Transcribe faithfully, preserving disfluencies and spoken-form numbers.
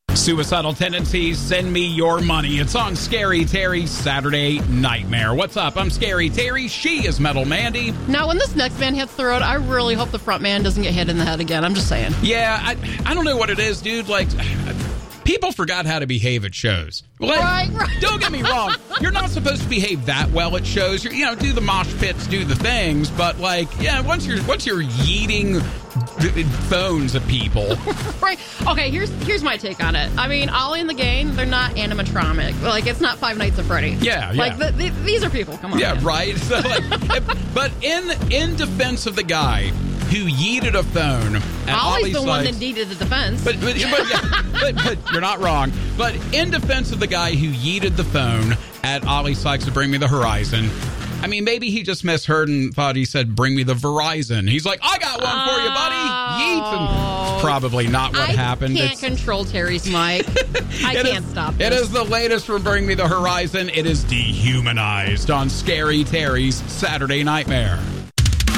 Suicidal tendencies, send me your money. It's on Scary Terry's Saturday Nightmare. What's up? I'm Scary Terry. She is Metal Mandy. Now, when this next man hits the road, I really hope the front man doesn't get hit in the head again. I'm just saying. Yeah, I, I don't know what it is, dude. Like, people forgot how to behave at shows. Like, right, right. Don't get me wrong. You're not supposed to behave that well at shows. You're, you know, do the mosh pits, do the things. But, like, yeah, once you're, once you're yeeting phones at people. Right. Okay, here's here's my take on it. I mean, Ollie and the gang, they're not animatronic. Like, it's not Five Nights at Freddy. Yeah, yeah. Like, the, the, these are people. Come on. Yeah, man. right. So, like, but in in defense of the guy who yeeted a phone at Ollie's Ollie the one Sykes, that needed the defense. But but, but, yeah, but but you're not wrong. But in defense of the guy who yeeted the phone at Ollie Sykes to Bring Me the Horizon, I mean, maybe he just misheard and thought he said, bring me the Verizon. He's like, I got one for you, buddy. Yeet. And it's probably not what I happened. can't It's, control Terry's mic. I it can't is, stop It this. is the latest from Bring Me the Horizon. It is dehumanized on Scary Terry's Saturday Nightmare.